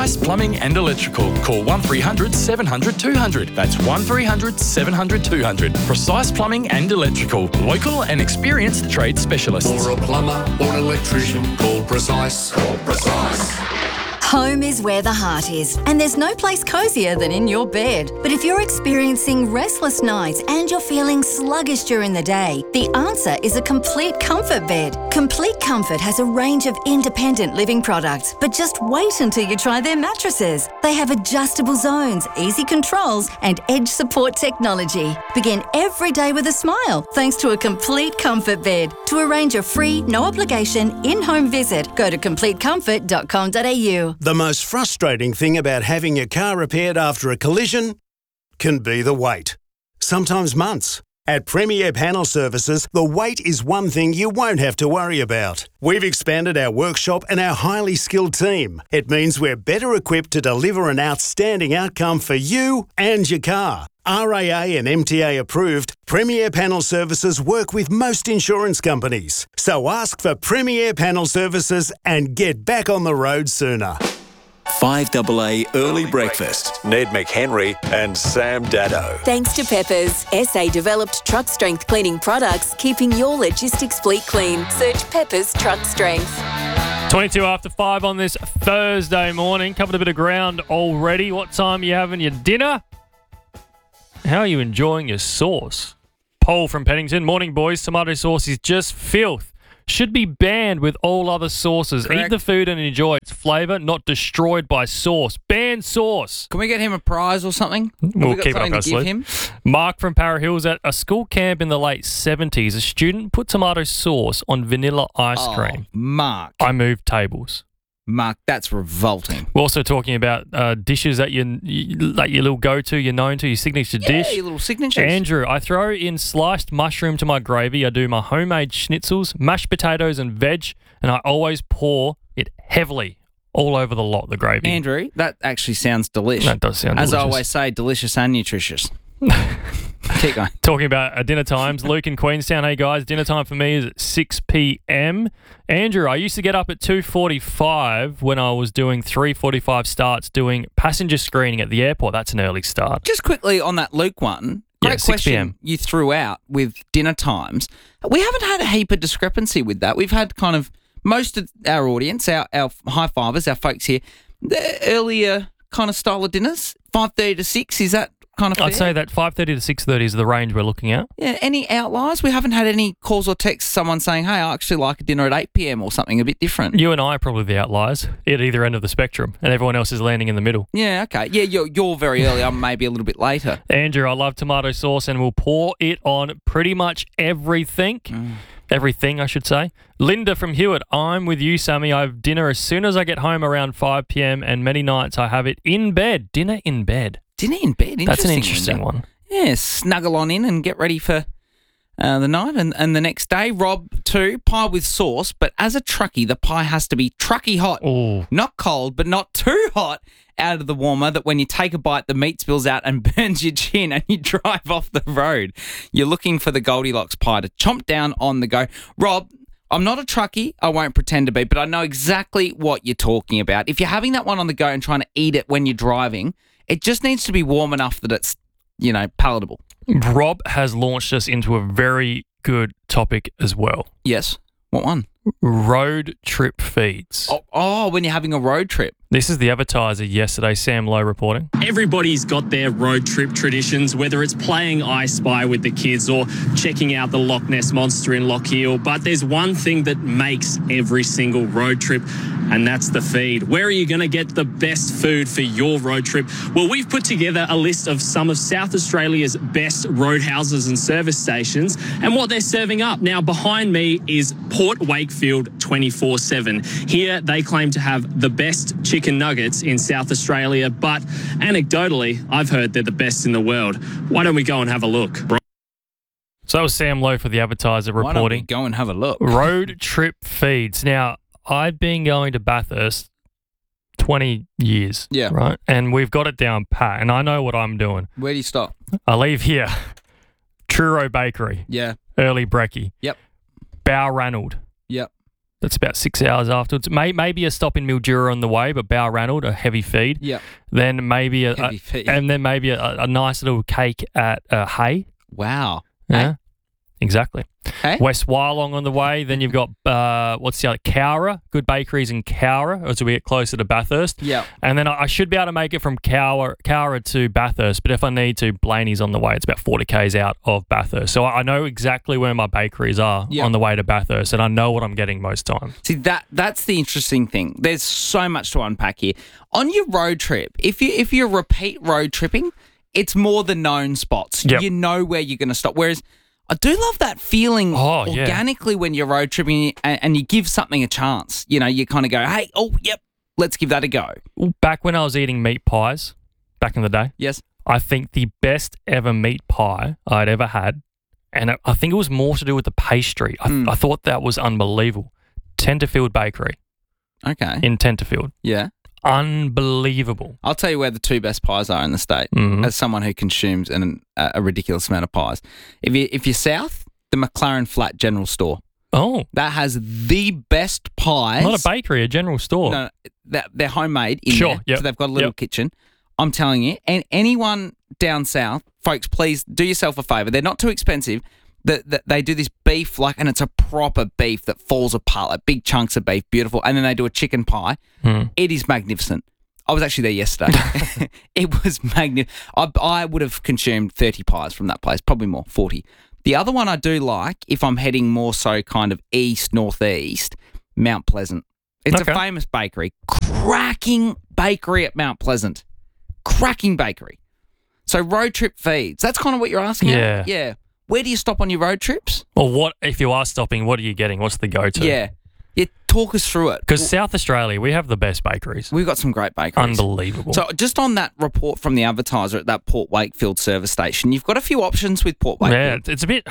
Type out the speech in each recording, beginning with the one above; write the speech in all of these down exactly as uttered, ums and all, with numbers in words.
Precise Plumbing and Electrical. Call one three hundred seven hundred two hundred. That's one three hundred seven hundred two hundred. Precise Plumbing and Electrical. Local and experienced trade specialists. For a plumber or an electrician, call Precise. Call Precise. Home is where the heart is, and there's no place cosier than in your bed. But if you're experiencing restless nights and you're feeling sluggish during the day, the answer is a Complete Comfort bed. Complete Comfort has a range of independent living products, but just wait until you try their mattresses. They have adjustable zones, easy controls, and edge support technology. Begin every day with a smile thanks to a Complete Comfort bed. To arrange a free, no obligation, in-home visit, go to complete comfort dot com dot a u. The most frustrating thing about having your car repaired after a collision can be the wait. Sometimes months. At Premier Panel Services, the wait is one thing you won't have to worry about. We've expanded our workshop and our highly skilled team. It means we're better equipped to deliver an outstanding outcome for you and your car. R A A and M T A approved, Premier Panel Services work with most insurance companies. So ask for Premier Panel Services and get back on the road sooner. five A A Early Breakfast. Ned McHenry and Sam Dado. Thanks to Peppers, S A-developed truck strength cleaning products, keeping your logistics fleet clean. Search Peppers Truck Strength. twenty-two after five on this Thursday morning. Covered a bit of ground already. What time are you having your dinner? How are you enjoying your sauce? Paul from Pennington. Morning, boys. Tomato sauce is just filth. Should be banned with all other sauces. Correct. Eat the food and enjoy its flavour, not destroyed by sauce. Ban sauce. Can we get him a prize or something? Have We'll we got keep it up something our to give sleeve. him? Mark from Para Hills. At a school camp in the late seventies, a student put tomato sauce on vanilla ice Oh, cream. Mark. I moved tables. Mark, that's revolting. We're also talking about uh, dishes that you, you like your little go-to, you're known to, your signature Yeah, dish. your little signatures. Andrew, I throw in sliced mushroom to my gravy. I do my homemade schnitzels, mashed potatoes and veg, and I always pour it heavily all over the lot, the gravy. Andrew, that actually sounds delicious. That does sound As delicious. I always say, delicious and nutritious. Keep going. Talking about uh, dinner times, Luke in Queenstown. Hey, guys, dinner time for me is at six p.m. Andrew, I used to get up at two forty-five when I was doing three forty-five starts doing passenger screening at the airport. That's an early start. Just quickly on that Luke one, Yeah, great six p.m. question you threw out with dinner times. We haven't had a heap of discrepancy with that. We've had kind of most of our audience, our, our high fivers, our folks here, the earlier kind of style of dinners, five thirty to six, is that kind of fair? I'd say that five thirty to six thirty is the range we're looking at. Yeah, any outliers? We haven't had any calls or texts, someone saying, hey, I actually like a dinner at eight p.m. or something a bit different. You and I are probably the outliers at either end of the spectrum, and everyone else is landing in the middle. Yeah, okay. Yeah, you're, you're very early. I'm maybe a little bit later. Andrew, I love tomato sauce and will pour it on pretty much everything. Mm. Everything, I should say. Linda from Hewitt, I'm with you, Sammy. I have dinner as soon as I get home around five p.m. and many nights I have it in bed. Dinner in bed. Dinner in bed? Interesting. That's an interesting Linda. one. Yeah, snuggle on in and get ready for uh, the night and, and the next day. Rob, too, pie with sauce, but as a truckie, the pie has to be trucky hot. Ooh. Not cold, but not too hot out of the warmer that when you take a bite, the meat spills out and burns your chin and you drive off the road. You're looking for the Goldilocks pie to chomp down on the go. Rob, I'm not a truckie. I won't pretend to be, but I know exactly what you're talking about. If you're having that one on the go and trying to eat it when you're driving, it just needs to be warm enough that it's, you know, palatable. Rob has launched us into a very good topic as well. Yes. What one? Road trip feeds. Oh, oh, when you're having a road trip. This is the advertiser yesterday, Sam Lowe reporting. Everybody's got their road trip traditions, whether it's playing I Spy with the kids or checking out the Loch Ness Monster in Lockheed. But there's one thing that makes every single road trip, and that's the feed. Where are you going to get the best food for your road trip? Well, we've put together a list of some of South Australia's best roadhouses and service stations and what they're serving up. Now, behind me is Port Wakefield twenty-four seven. Here, they claim to have the best chicken nuggets in South Australia, but anecdotally, I've heard they're the best in the world. Why don't we go and have a look? So that was Sam Lowe for the advertiser Why don't we reporting. go and have a look? Road trip feeds. Now, I've been going to Bathurst twenty years, Yeah. right? And we've got it down pat, and I know what I'm doing. Where do you stop? I leave here, Truro Bakery, Yeah. Early Brekkie, Yep. Balranald, Yep. That's about six hours afterwards. May, maybe a stop in Mildura on the way, but Balranald, a heavy feed. Yeah. Then maybe a, Heavy a feed. and then maybe a, a nice little cake at uh, Hay. Wow. Yeah, Hey? exactly. Hey? West Wyalong on the way. Then you've got uh, what's the other? Cowra. Good bakeries in Cowra as we get closer to Bathurst. Yeah. And then I, I should be able to make it from Cowra, Cowra to Bathurst. But if I need to, Blaney's on the way. It's about forty kays out of Bathurst. So I, I know exactly where my bakeries are Yeah. on the way to Bathurst, and I know what I'm getting most times. See, that that's the interesting thing. There's so much to unpack here. On your road trip, if you if you're repeat road tripping, it's more the known spots. Yep. You know where you're going to stop. Whereas I do love that feeling Oh, yeah. organically when you're road tripping and, and you give something a chance. You know, you kind of go, hey, oh, yep, let's give that a go. Back when I was eating meat pies, back in the day, Yes. I think the best ever meat pie I'd ever had, and I- I think it was more to do with the pastry. I, Mm. I thought that was unbelievable. Tenterfield Bakery Okay. in Tenterfield. Yeah. Unbelievable. I'll tell you where the two best pies are in the state. Mhm. As someone who consumes an, a, a ridiculous amount of pies, if you if you're south, the McLaren Flat General Store Oh, that has the best pies. not a bakery, a general store. No, they're, they're homemade in Sure, there, yep, so they've got a little yep. kitchen. I'm telling you, and anyone down south, folks, please do yourself a favour. They're not too expensive. That that they do this beef like, and it's a proper beef that falls apart, like big chunks of beef, beautiful. And then they do a chicken pie. Hmm. It is magnificent. I was actually there yesterday. It was magnificent. I, I would have consumed thirty pies from that place, probably more, forty. The other one I do like, if I'm heading more so kind of east, northeast, Mount Pleasant. It's Okay. a famous bakery. Cracking bakery at Mount Pleasant. Cracking bakery. So road trip feeds. That's kind of what you're asking. Yeah. At? Yeah. Where do you stop on your road trips? Or what, if you are stopping, what are you getting? What's the go-to? Yeah. Yeah. Talk us through it. Because South Australia, we have the best bakeries. We've got some great bakeries. Unbelievable. So just on that report from the advertiser at that Port Wakefield service station, you've got a few options with Port Wakefield. yeah, it's, it's a bit...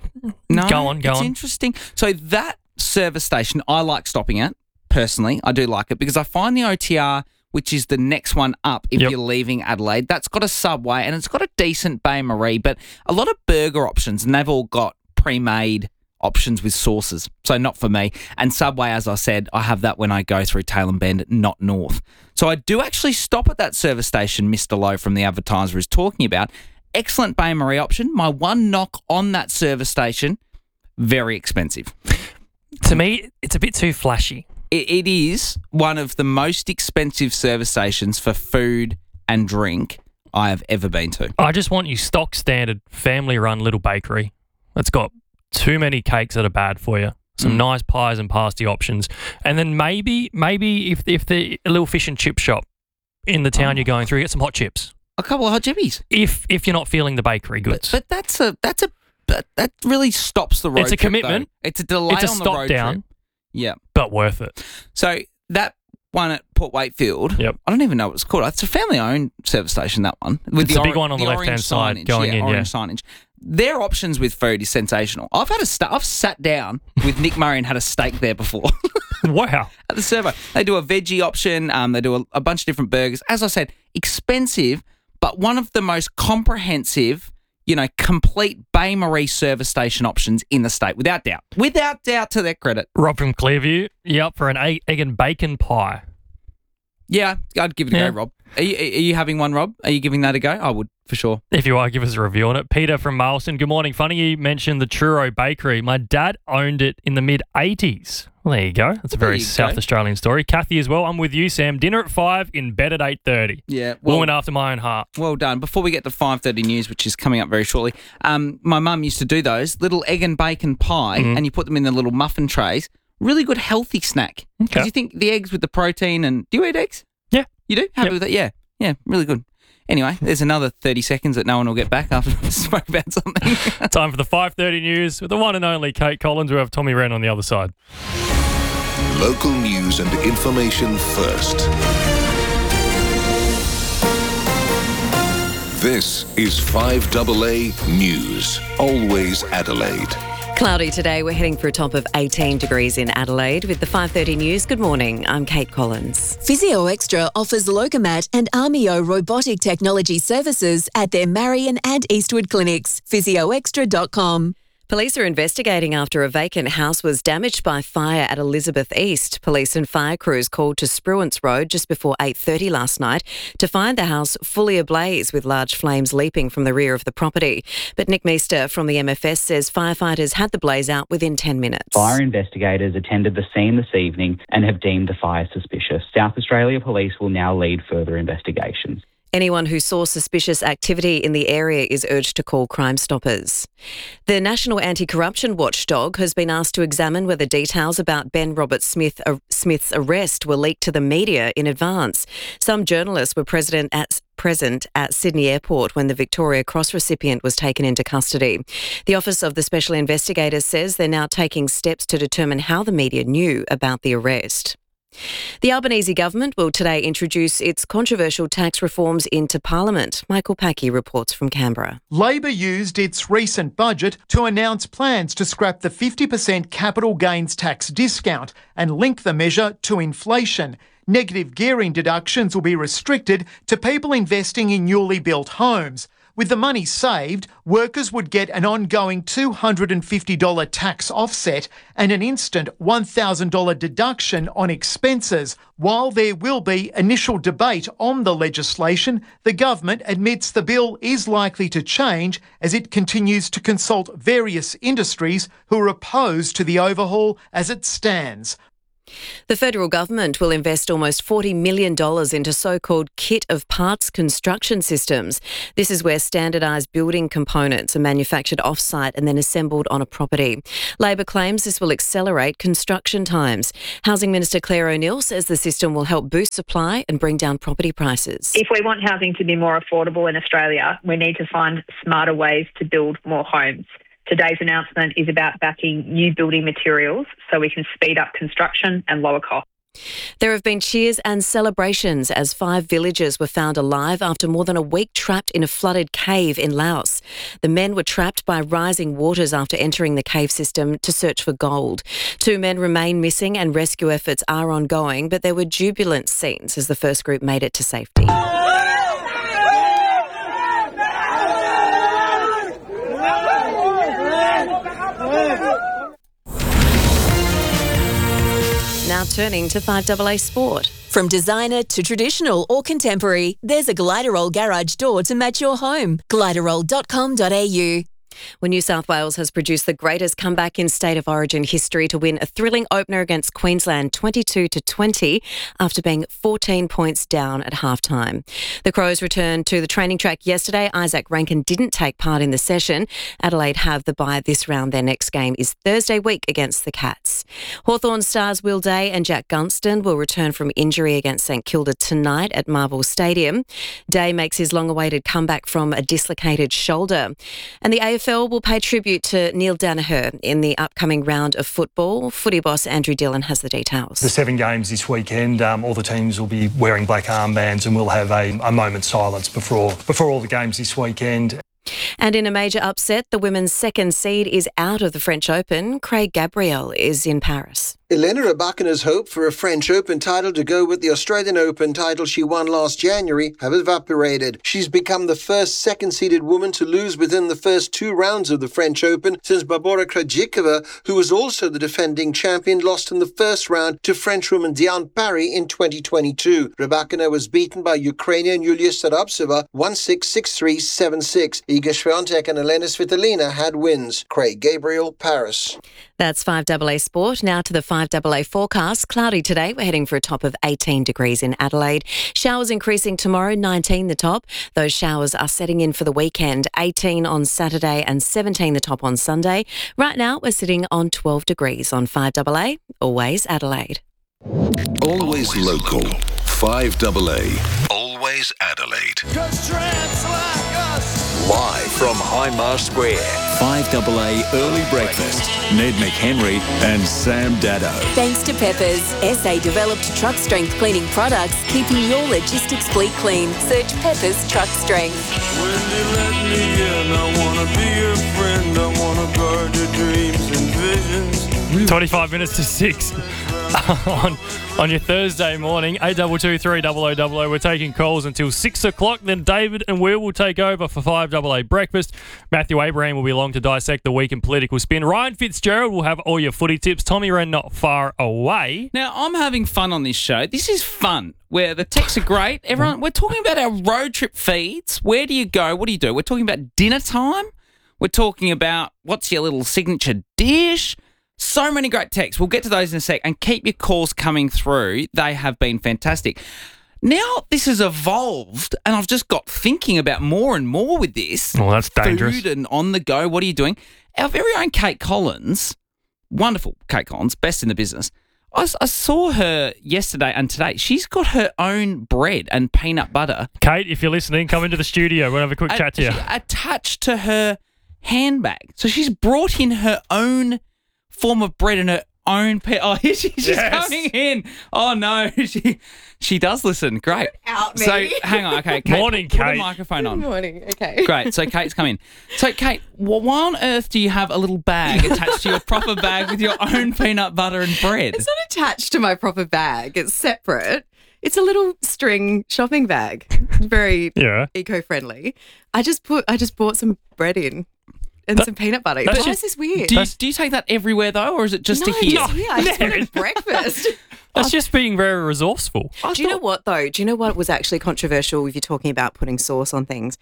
No, Go on, go it's on. interesting. So that service station I like stopping at, personally. I do like it because I find the O T R, which is the next one up if Yep. you're leaving Adelaide, that's got a Subway and it's got a decent Bain Marie, but a lot of burger options, and they've all got pre-made options with sauces. So not for me. And Subway, as I said, I have that when I go through Tailem Bend, not north. So I do actually stop at that service station Mister Lowe from the advertiser is talking about. Excellent Bain Marie option. My one knock on that service station, very expensive. To me, it's a bit too flashy. It, it is one of the most expensive service stations for food and drink I have ever been to. I just want you stock standard, family-run little bakery that's got too many cakes that are bad for you. Some Mm. nice pies and pasty options. And then maybe, maybe if if the a little fish and chip shop in the town Oh. you're going through, get some hot chips. A couple of hot chippies. If if you're not feeling the bakery But, goods. but that's a that's a but that really stops the road. It's a trip, commitment. though. It's a delay It's a on the stop road down. trip. Yeah. but worth it. So that one at Port Wakefield. Yep. I don't even know what it's called. It's a family-owned service station. That one with It's the the big or- one on the left-hand orange side signage. going yeah, in, Orange signage. Their options with food is sensational. I've had a sta- I've sat down with Nick Murray and had a steak there before. Wow. At the servo. They do a veggie option. Um, they do a, a bunch of different burgers. As I said, expensive, but one of the most comprehensive, you know, complete Bain Marie service station options in the state, without doubt. Without doubt, to their credit. Rob from Clearview, you up for an egg, egg and bacon pie? Yeah, I'd give it a Yeah. go, Rob. Are you, are you having one, Rob? Are you giving that a go? I would, for sure. If you are, give us a review on it. Peter from Marlston, good morning. Funny you mentioned the Churro Bakery. My dad owned it in the mid-eighties. Well, there you go. That's a There very you South go. Australian story. Kathy as well. I'm with you, Sam. Dinner at five, in bed at eight thirty. Yeah, well, Woman after my own heart. well done. Before we get to five thirty news, which is coming up very shortly, um, my mum used to do those little egg and bacon pie, Mhm. and you put them in the little muffin trays. Really good, healthy snack. Because Okay. you think the eggs with the protein and... Do you eat eggs? Yeah. You do? Happy Yep. with it? Yeah. Yeah, really good. Anyway, there's another thirty seconds that no one will get back after we spoke about something. Time for the five thirty news with the one and only Kate Collins. We have Tommy Wren on the other side. Local news and information first. This is five A A News. Always Adelaide. Cloudy today. We're heading for a top of eighteen degrees in Adelaide. With the five thirty news, good morning. I'm Kate Collins. Physio Extra offers Locomat and Armio robotic technology services at their Marion and Eastwood clinics. physio extra dot com. Police are investigating after a vacant house was damaged by fire at Elizabeth East. Police and fire crews called to Spruance Road just before eight thirty last night to find the house fully ablaze with large flames leaping from the rear of the property. But Nick Meester from the M F S says firefighters had the blaze out within ten minutes. Fire investigators attended the scene this evening and have deemed the fire suspicious. South Australia Police will now lead further investigations. Anyone who saw suspicious activity in the area is urged to call Crime Stoppers. The National Anti-Corruption Watchdog has been asked to examine whether details about Ben Robert Smith, uh, Smith's arrest were leaked to the media in advance. Some journalists were present at present at Sydney Airport when the Victoria Cross recipient was taken into custody. The Office of the Special Investigator says they're now taking steps to determine how the media knew about the arrest. The Albanese government will today introduce its controversial tax reforms into Parliament. Michael Packey reports from Canberra. Labor used its recent budget to announce plans to scrap the fifty percent capital gains tax discount and link the measure to inflation. Negative gearing deductions will be restricted to people investing in newly built homes. With the money saved, workers would get an ongoing two hundred fifty dollars tax offset and an instant one thousand dollars deduction on expenses. While there will be initial debate on the legislation, the government admits the bill is likely to change as it continues to consult various industries who are opposed to the overhaul as it stands. The federal government will invest almost forty million dollars into so-called kit of parts construction systems. This is where standardised building components are manufactured off-site and then assembled on a property. Labor claims this will accelerate construction times. Housing Minister Claire O'Neil says the system will help boost supply and bring down property prices. If we want housing to be more affordable in Australia, we need to find smarter ways to build more homes. Today's announcement is about backing new building materials so we can speed up construction and lower costs. There have been cheers and celebrations as five villagers were found alive after more than a week trapped in a flooded cave in Laos. The men were trapped by rising waters after entering the cave system to search for gold. Two men remain missing and rescue efforts are ongoing, but there were jubilant scenes as the first group made it to safety. Now turning to five A A Sport. From designer to traditional or contemporary, there's a Gliderol garage door to match your home. gliderol dot com dot a u. Well, New South Wales has produced the greatest comeback in State of Origin history to win a thrilling opener against Queensland twenty-two to twenty after being fourteen points down at halftime. The Crows returned to the training track yesterday. Isaac Rankin didn't take part in the session. Adelaide have the bye this round. Their next game is Thursday week against the Cats. Hawthorn stars Will Day and Jack Gunston will return from injury against St Kilda tonight at Marvel Stadium. Day makes his long-awaited comeback from a dislocated shoulder. And the A F L will pay tribute to Neil Danaher in the upcoming round of football. Footy boss Andrew Dillon has the details. The seven games this weekend, um, all the teams will be wearing black armbands and we'll have a, a moment's silence before before all the games this weekend. And in a major upset, the women's second seed is out of the French Open. Craig Gabriel is in Paris. Elena Rybakina's hope for a French Open title to go with the Australian Open title she won last January have evaporated. She's become the first second-seeded woman to lose within the first two rounds of the French Open since Barbora Krejcikova, who was also the defending champion, lost in the first round to Frenchwoman Diane Parry in twenty twenty-two. Rybakina was beaten by Ukrainian Yulia Sarapseva one six, six three, seven six. Iga Swiatek and Elena Svitolina had wins. Craig Gabriel, Paris. That's five A A Sport. Now to the five A A forecast. Cloudy today. We're heading for a top of eighteen degrees in Adelaide. Showers increasing tomorrow, nineteen the top. Those showers are setting in for the weekend. eighteen on Saturday and seventeen the top on Sunday. Right now, we're sitting on twelve degrees on five A A. Always Adelaide. Always local. five A A. Always Adelaide. Live from Highmarsh Square, five A A Early Breakfast. Ned McHenry and Sam Dado. Thanks to Peppers, S A-developed truck strength cleaning products, keeping your logistics fleet clean. Search Peppers Truck Strength. When you let me in, I want to be your friend. I want to guard your dreams and visions. twenty-five minutes to six on on your Thursday morning. eight two two three double oh double oh. We're taking calls until six o'clock. Then David and Will will take over for five double A breakfast. Matthew Abraham will be along to dissect the week in political spin. Ryan Fitzgerald will have all your footy tips. Tommy Wren not far away. Now, I'm having fun on this show. This is fun, where the texts are great. Everyone, we're talking about our road trip feeds. Where do you go? What do you do? We're talking about dinner time. We're talking about what's your little signature dish. So many great texts. We'll get to those in a sec. And keep your calls coming through. They have been fantastic. Now this has evolved, and I've just got thinking about more and more with this. Oh, that's dangerous. Food and on the go. What are you doing? Our very own Kate Collins, wonderful Kate Collins, best in the business. I, I saw her yesterday and today. She's got her own bread and peanut butter. Kate, if you're listening, come into the studio. We'll have a quick a- chat to you. Attached to her handbag. So she's brought in her own form of bread and her own pe- Oh, here she's just Yes. coming in. Oh, no. She she does listen. Great. Out me. So hang on. Okay, Kate. Morning, put, put Kate. the microphone Good on. morning. Okay. Great. So Kate's come in. So, Kate, wh- why on earth do you have a little bag attached to your proper bag with your own peanut butter and bread? It's not attached to my proper bag. It's separate. It's a little string shopping bag. Very Yeah. eco-friendly. I just put. I just bought some bread in and That- some peanut butter. that's Why just- is this weird? Do you, do you take that everywhere, though, or is it just no, a here? just here. I just wanted breakfast. That's just being very resourceful. Do you know what, though? Do you know what was actually controversial if you're talking about putting sauce on things?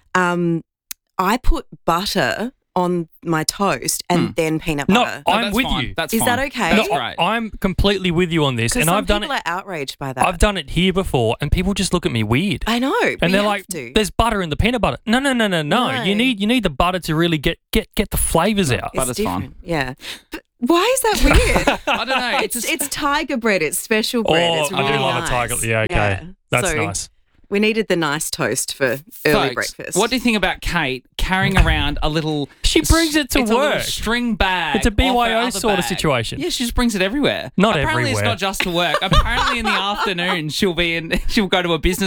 Um, I put butter on my toast and then peanut No, butter. I'm that's with fine. you. That's Is fine. that okay? That's No, great. I'm completely with you on this, Because and some I've done people it. are outraged by that. I've done it here before, and people just look at me weird. I know, but And they're you like, have to. "There's butter in the peanut butter." No, no, no, no, no. No. You need you need the butter to really get get get the flavors out. It's Butter's fine. different. Yeah. But why is that weird? I don't know. it's, It's just, it's tiger bread. It's special bread. Oh, it's I really do love nice. a tiger. Yeah, okay, that's So nice. We needed the nice toast for early folks, breakfast. what do you think about Kate carrying around a little... She brings it to it's a little work. string bag. It's a B Y O off her other sort of bag. situation. Yeah, she just brings it everywhere. Not Apparently everywhere. it's not just to work. Apparently in the afternoon she'll be in. She'll go to a business